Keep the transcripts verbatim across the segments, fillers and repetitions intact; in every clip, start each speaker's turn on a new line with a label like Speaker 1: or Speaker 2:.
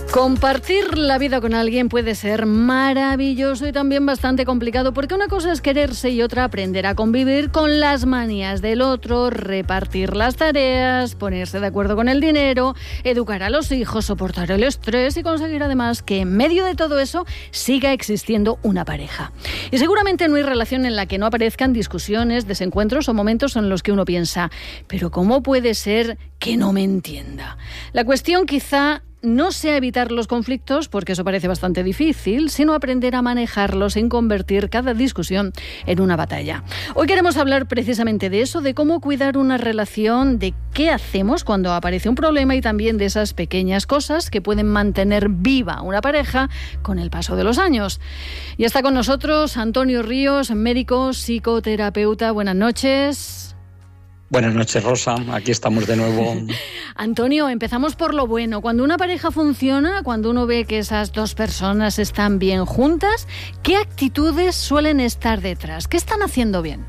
Speaker 1: Compartir la vida con alguien puede ser maravilloso y también bastante complicado, porque una cosa es quererse y otra aprender a convivir con las manías del otro, repartir las tareas, ponerse de acuerdo con el dinero, educar a los hijos, soportar el estrés y conseguir además que en medio de todo eso siga existiendo una pareja. Y seguramente no hay relación en la que no aparezcan discusiones, desencuentros o momentos en los que uno piensa, pero ¿cómo puede ser que no me entienda? La cuestión quizá no sea evitar los conflictos, porque eso parece bastante difícil, sino aprender a manejarlos sin convertir cada discusión en una batalla. Hoy queremos hablar precisamente de eso, de cómo cuidar una relación, de qué hacemos cuando aparece un problema y también de esas pequeñas cosas que pueden mantener viva una pareja con el paso de los años. Y está con nosotros Antonio Ríos, médico, psicoterapeuta. Buenas noches.
Speaker 2: Buenas noches, Rosa. Aquí estamos de nuevo.
Speaker 1: Antonio, empezamos por lo bueno. Cuando una pareja funciona, cuando uno ve que esas dos personas están bien juntas, ¿qué actitudes suelen estar detrás? ¿Qué están haciendo bien?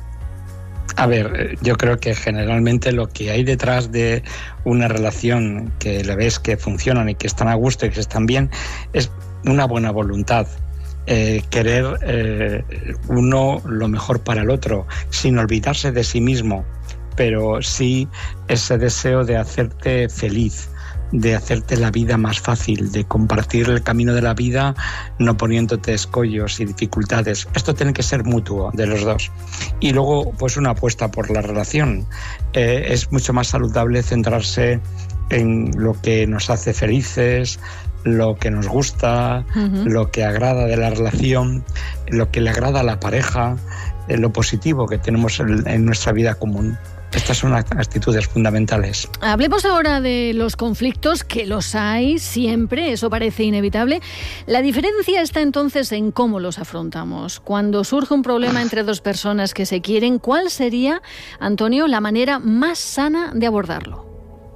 Speaker 2: A ver, yo creo que generalmente lo que hay detrás de una relación que le ves que funcionan y que están a gusto y que están bien es una buena voluntad. Eh, querer eh, uno lo mejor para el otro, sin olvidarse de sí mismo, pero sí ese deseo de hacerte feliz, de hacerte la vida más fácil, de compartir el camino de la vida no poniéndote escollos y dificultades. Esto tiene que ser mutuo de los dos. Y luego, pues una apuesta por la relación. Eh, es mucho más saludable centrarse en lo que nos hace felices, lo que nos gusta, uh-huh. lo que agrada de la relación, lo que le agrada a la pareja, lo positivo que tenemos en, en nuestra vida común. Estas son actitudes fundamentales.
Speaker 1: Hablemos ahora de los conflictos, que los hay siempre, eso parece inevitable. La diferencia está entonces en cómo los afrontamos. Cuando surge un problema entre dos personas que se quieren, ¿cuál sería, Antonio, la manera más sana de abordarlo?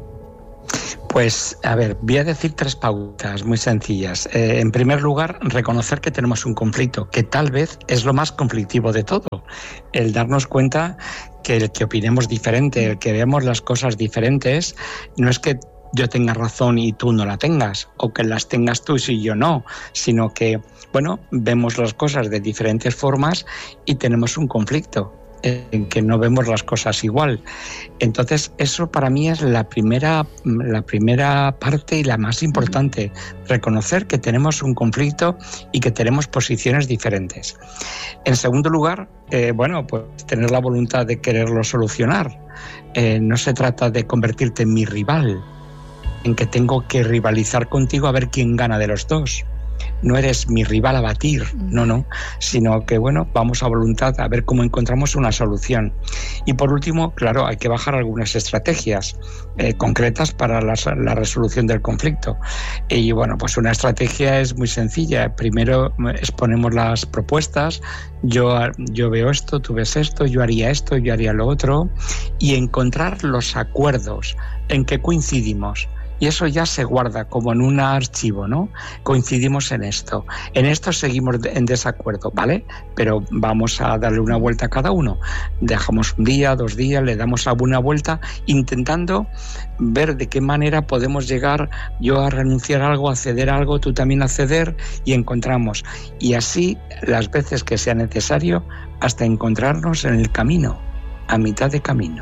Speaker 2: Pues, a ver, voy a decir tres pautas muy sencillas. Eh, en primer lugar, reconocer que tenemos un conflicto, que tal vez es lo más conflictivo de todo. El darnos cuenta que el que opinemos diferente, el que veamos las cosas diferentes, no es que yo tenga razón y tú no la tengas, o que las tengas tú y yo no, sino que, bueno, vemos las cosas de diferentes formas y tenemos un conflicto en que no vemos las cosas igual. Entonces, eso para mí es la primera, la primera parte y la más importante, reconocer que tenemos un conflicto y que tenemos posiciones diferentes. En segundo lugar, eh, bueno, pues tener la voluntad de quererlo solucionar. Eh, no se trata de convertirte en mi rival, en que tengo que rivalizar contigo a ver quién gana de los dos. No eres mi rival a batir, no, no, sino que, bueno, vamos a voluntad a ver cómo encontramos una solución. Y por último, claro, hay que bajar algunas estrategias eh, concretas para la, la resolución del conflicto. Y bueno, pues una estrategia es muy sencilla. Primero exponemos las propuestas, yo, yo veo esto, tú ves esto, yo haría esto, yo haría lo otro, y encontrar los acuerdos en que coincidimos. Y eso ya se guarda como en un archivo, ¿no? Coincidimos en esto. En esto seguimos en desacuerdo, ¿vale? Pero vamos a darle una vuelta a cada uno. Dejamos un día, dos días, le damos alguna vuelta, intentando ver de qué manera podemos llegar yo a renunciar a algo, a ceder a algo, tú también a ceder, y encontramos. Y así, las veces que sea necesario, hasta encontrarnos en el camino, a mitad de camino.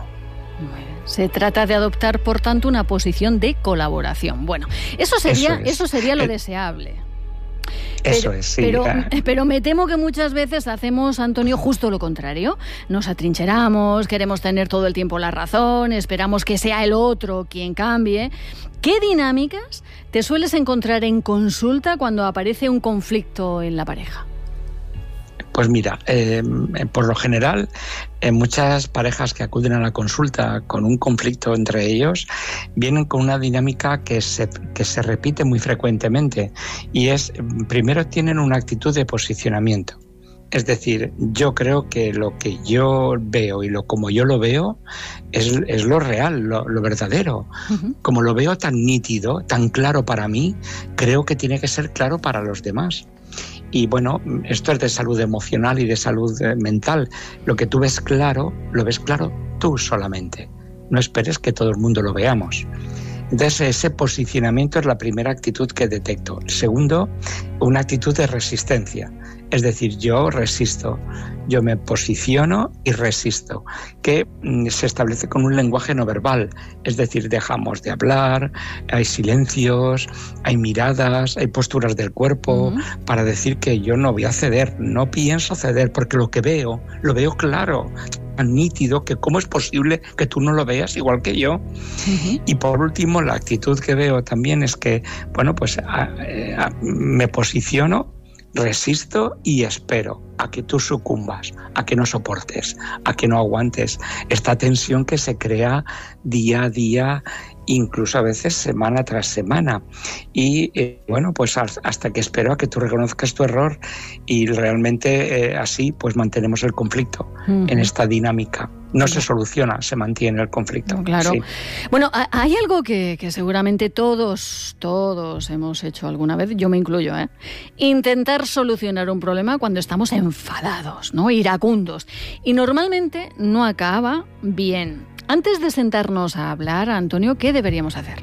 Speaker 1: Se trata de adoptar, por tanto, una posición de colaboración. Bueno, eso sería, eso, es. eso sería lo eh, deseable.
Speaker 2: Eso
Speaker 1: pero,
Speaker 2: es, sí.
Speaker 1: Pero, pero me temo que muchas veces hacemos, Antonio, justo lo contrario. Nos atrincheramos, queremos tener todo el tiempo la razón, esperamos que sea el otro quien cambie. ¿Qué dinámicas te sueles encontrar en consulta cuando aparece un conflicto en la pareja?
Speaker 2: Pues mira, eh, por lo general, en muchas parejas que acuden a la consulta con un conflicto entre ellos, vienen con una dinámica que se, que se repite muy frecuentemente, y es, primero tienen una actitud de posicionamiento. Es decir, yo creo que lo que yo veo y lo como yo lo veo es, es lo real, lo, lo verdadero. Uh-huh. Como lo veo tan nítido, tan claro para mí, creo que tiene que ser claro para los demás. Y bueno, esto es de salud emocional y de salud mental. Lo que tú ves claro, lo ves claro tú solamente. No esperes que todo el mundo lo veamos. Entonces, ese posicionamiento es la primera actitud que detecto. Segundo, una actitud de resistencia. Es decir, yo resisto, yo me posiciono y resisto, que se establece con un lenguaje no verbal. Es decir, dejamos de hablar, hay silencios, hay miradas, hay posturas del cuerpo uh-huh. para decir que yo no voy a ceder, no pienso ceder, porque lo que veo, lo veo claro, tan nítido, que cómo es posible que tú no lo veas igual que yo. Uh-huh. Y por último, la actitud que veo también es que, bueno, pues a, a, me posiciono, resisto y espero a que tú sucumbas, a que no soportes, a que no aguantes esta tensión que se crea día a día, incluso a veces semana tras semana. Y eh, bueno, pues hasta que espero a que tú reconozcas tu error y realmente eh, así pues mantenemos el conflicto uh-huh. en esta dinámica. No se soluciona, se mantiene el conflicto.
Speaker 1: Claro.
Speaker 2: Sí.
Speaker 1: Bueno, hay algo que, que seguramente todos, todos hemos hecho alguna vez, yo me incluyo, ¿eh? Intentar solucionar un problema cuando estamos enfadados, ¿no? Iracundos. Y normalmente no acaba bien. Antes de sentarnos a hablar, Antonio, ¿qué deberíamos hacer?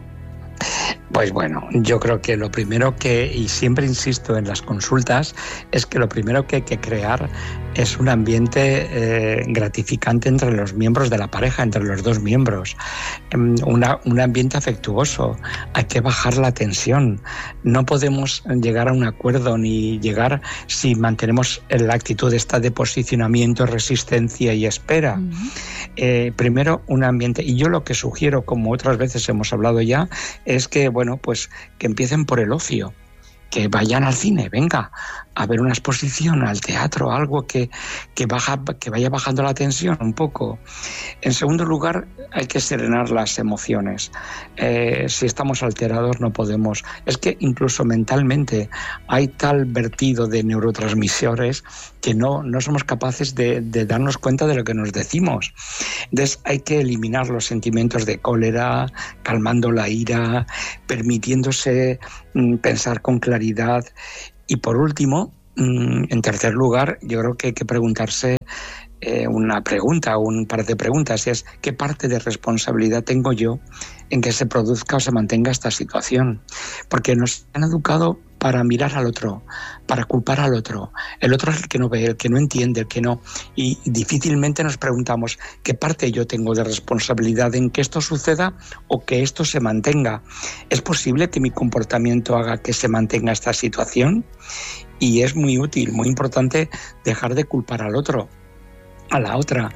Speaker 2: Pues bueno, yo creo que lo primero que, y siempre insisto en las consultas, es que lo primero que hay que crear es un ambiente eh, gratificante entre los miembros de la pareja, entre los dos miembros. Una, un ambiente afectuoso. Hay que bajar la tensión. No podemos llegar a un acuerdo ni llegar si mantenemos la actitud esta de posicionamiento, resistencia y espera. Uh-huh. Eh, primero, un ambiente. Y yo lo que sugiero, como otras veces hemos hablado ya, es que, bueno, pues que empiecen por el ocio. Que vayan al cine, venga, a ver una exposición, al teatro, algo que, que, baja, que vaya bajando la tensión un poco. En segundo lugar, hay que serenar las emociones. Eh, si estamos alterados no podemos. Es que incluso mentalmente hay tal vertido de neurotransmisores que no, no somos capaces de, de darnos cuenta de lo que nos decimos. Entonces hay que eliminar los sentimientos de cólera, calmando la ira, permitiéndose mm, pensar con claridad. Y por último, mm, en tercer lugar, yo creo que hay que preguntarse eh, una pregunta, un par de preguntas, y es ¿qué parte de responsabilidad tengo yo en que se produzca o se mantenga esta situación? Porque nos han educado para mirar al otro, para culpar al otro. El otro es el que no ve, el que no entiende, el que no... Y difícilmente nos preguntamos qué parte yo tengo de responsabilidad en que esto suceda o que esto se mantenga. ¿Es posible que mi comportamiento haga que se mantenga esta situación? Y es muy útil, muy importante dejar de culpar al otro, a la otra,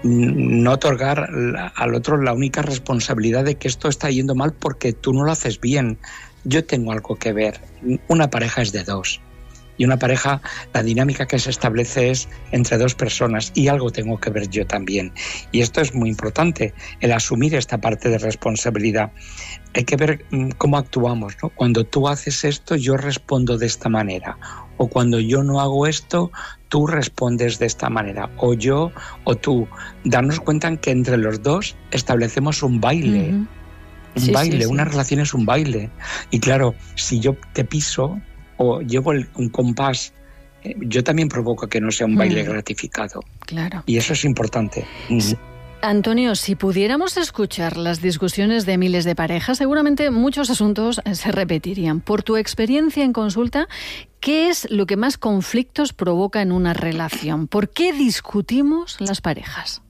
Speaker 2: no otorgar al otro la única responsabilidad de que esto está yendo mal porque tú no lo haces bien. Yo tengo algo que ver. Una pareja es de dos. Y una pareja, la dinámica que se establece es entre dos personas y algo tengo que ver yo también. Y esto es muy importante, el asumir esta parte de responsabilidad. Hay que ver cómo actuamos, ¿no? Cuando tú haces esto, yo respondo de esta manera. O cuando yo no hago esto, tú respondes de esta manera. O yo o tú. Darnos cuenta que entre los dos establecemos un baile. Uh-huh. Un sí, baile, sí, sí. Una relación es un baile. Y claro, si yo te piso o llevo el, un compás, eh, yo también provoco que no sea un baile mm. gratificado.
Speaker 1: Claro.
Speaker 2: Y eso es importante.
Speaker 1: Sí. Antonio, si pudiéramos escuchar las discusiones de miles de parejas, seguramente muchos asuntos se repetirían. Por tu experiencia en consulta, ¿qué es lo que más conflictos provoca en una relación? ¿Por qué discutimos las parejas?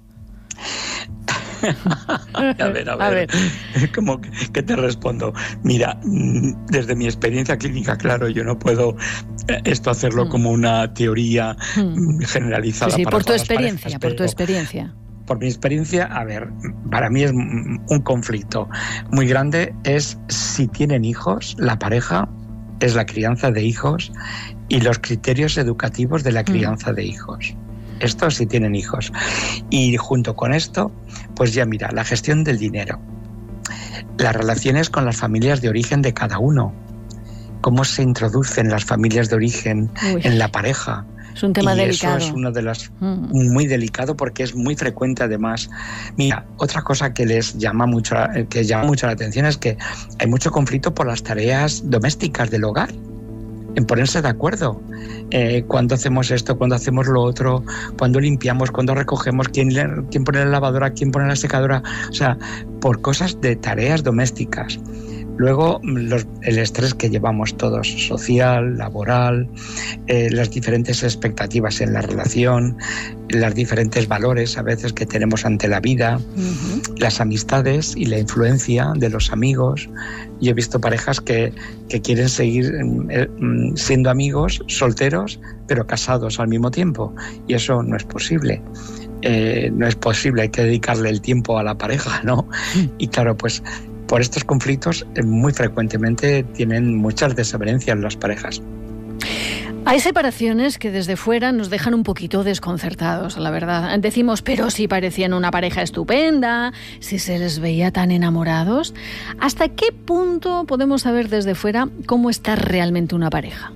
Speaker 2: a ver, a ver, a ver. ¿Cómo que, que te respondo? Mira, desde mi experiencia clínica, claro, yo no puedo esto hacerlo mm. como una teoría mm. generalizada.
Speaker 1: Sí, sí,
Speaker 2: para
Speaker 1: por tu experiencia,
Speaker 2: parejas,
Speaker 1: por tu experiencia.
Speaker 2: Por mi experiencia, a ver, para mí es un conflicto muy grande, es si tienen hijos, la pareja, es la crianza de hijos y los criterios educativos de la crianza mm. de hijos. Esto sí tienen hijos. Y junto con esto, pues ya mira, la gestión del dinero, las relaciones con las familias de origen de cada uno, cómo se introducen las familias de origen Uy, en la pareja.
Speaker 1: Es un tema
Speaker 2: y
Speaker 1: delicado.
Speaker 2: Eso es uno de los mm. muy delicado porque es muy frecuente además. Mira, otra cosa que les llama mucho, que llama mucho la atención es que hay mucho conflicto por las tareas domésticas del hogar. en ponerse de acuerdo. Eh, cuando hacemos esto, cuando hacemos lo otro, cuando limpiamos, cuando recogemos, quién, quién pone la lavadora, quién pone la secadora, o sea, por cosas de tareas domésticas. Luego, los, el estrés que llevamos todos, social, laboral, eh, las diferentes expectativas en la relación, los diferentes valores a veces que tenemos ante la vida, uh-huh. las amistades y la influencia de los amigos. Yo he visto parejas que, que quieren seguir eh, siendo amigos, solteros, pero casados al mismo tiempo, y eso no es posible. Eh, no es posible, hay que dedicarle el tiempo a la pareja, ¿no? Y claro, pues por estos conflictos eh, muy frecuentemente tienen muchas desavenencias las parejas.
Speaker 1: Hay separaciones que desde fuera nos dejan un poquito desconcertados, la verdad. Decimos, pero si parecían una pareja estupenda, si se les veía tan enamorados. ¿Hasta qué punto podemos saber desde fuera cómo está realmente una pareja?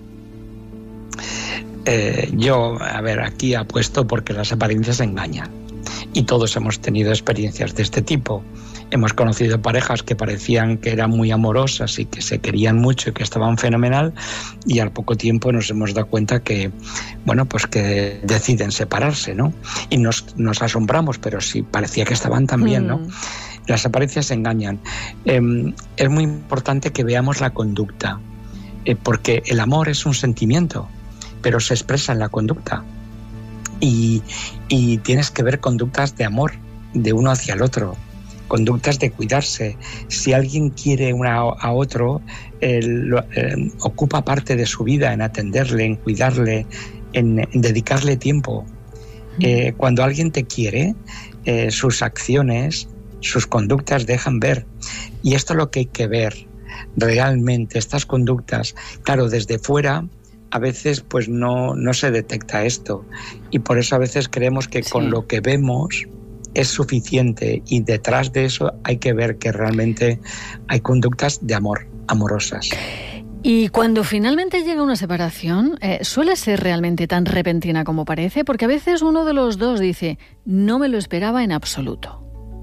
Speaker 2: Eh, yo, a ver, aquí apuesto porque las apariencias engañan. Y todos hemos tenido experiencias de este tipo. Hemos conocido parejas que parecían que eran muy amorosas y que se querían mucho y que estaban fenomenal, y al poco tiempo nos hemos dado cuenta que, bueno, pues que deciden separarse, ¿no? Y nos, nos asombramos, pero sí, parecía que estaban tan bien, ¿no? Mm. Las apariencias engañan. Eh, es muy importante que veamos la conducta, eh, porque el amor es un sentimiento, pero se expresa en la conducta. Y, y tienes que ver conductas de amor, de uno hacia el otro, conductas de cuidarse. Si alguien quiere una a otro, eh, lo, eh, ocupa parte de su vida en atenderle, en cuidarle, en, en dedicarle tiempo. Eh, cuando alguien te quiere, eh, sus acciones, sus conductas dejan ver. Y esto es lo que hay que ver realmente, estas conductas. Claro, desde fuera a veces pues no, no se detecta esto, y por eso a veces creemos que sí. con lo que vemos es suficiente, y detrás de eso hay que ver que realmente hay conductas de amor, amorosas.
Speaker 1: Y cuando finalmente llega una separación, eh, ¿suele ser realmente tan repentina como parece? Porque a veces uno de los dos dice, no me lo esperaba en absoluto.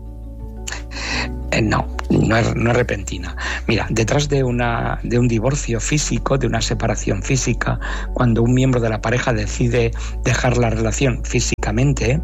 Speaker 2: Eh, no, no es, no es repentina. Mira, detrás de, una, de un divorcio físico, de una separación física, cuando un miembro de la pareja decide dejar la relación físicamente,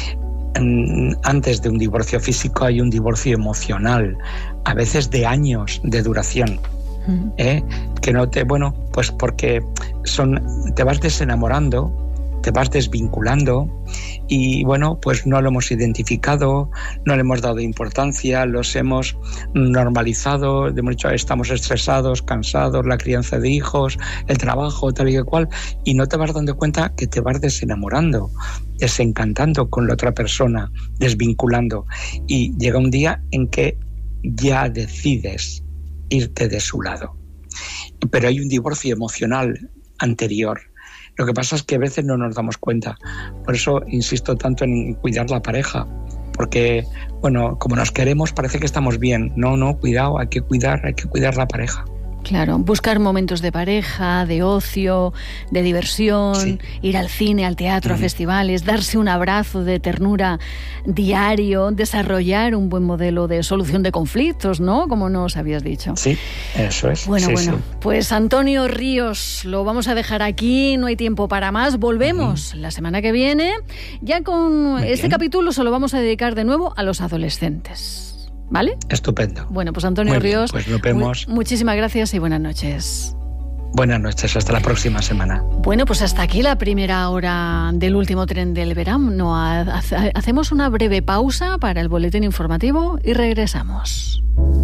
Speaker 2: antes de un divorcio físico hay un divorcio emocional, a veces de años de duración. ¿eh? Que no te, bueno, pues porque son, te vas desenamorando, te vas desvinculando, y bueno, pues no lo hemos identificado, no le hemos dado importancia, los hemos normalizado, hemos dicho estamos estresados, cansados, la crianza de hijos, el trabajo, tal y cual, y no te vas dando cuenta que te vas desenamorando, desencantando con la otra persona, desvinculando, y llega un día en que ya decides irte de su lado. Pero hay un divorcio emocional anterior. Lo que pasa es que a veces no nos damos cuenta. Por eso insisto tanto en cuidar la pareja. Porque, bueno, como nos queremos parece que estamos bien. No, no, cuidado, hay que cuidar, hay que cuidar la pareja.
Speaker 1: Claro, buscar momentos de pareja, de ocio, de diversión, sí. ir al cine, al teatro, uh-huh. a festivales, darse un abrazo de ternura diario, desarrollar un buen modelo de solución de conflictos, ¿no? Como nos habías dicho.
Speaker 2: Sí, eso es.
Speaker 1: Bueno,
Speaker 2: sí,
Speaker 1: bueno,
Speaker 2: sí.
Speaker 1: Pues Antonio Ríos, lo vamos a dejar aquí, no hay tiempo para más. Volvemos uh-huh. la semana que viene. Ya con Muy este bien. capítulo se lo vamos a dedicar de nuevo a los adolescentes. ¿Vale?
Speaker 2: Estupendo.
Speaker 1: Bueno, pues Antonio
Speaker 2: Muy
Speaker 1: Ríos,
Speaker 2: bien, pues nos vemos.
Speaker 1: Mu- muchísimas gracias y buenas noches.
Speaker 2: Buenas noches, hasta la próxima semana.
Speaker 1: Bueno, pues hasta aquí la primera hora del último tren del verano. Hacemos una breve pausa para el boletín informativo y regresamos.